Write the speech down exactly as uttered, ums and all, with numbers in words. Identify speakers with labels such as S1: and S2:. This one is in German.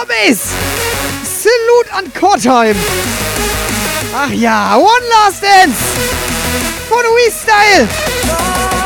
S1: Hobbys! Salute an Kortheim! Ach ja, One Last Dance! Von Wii Style!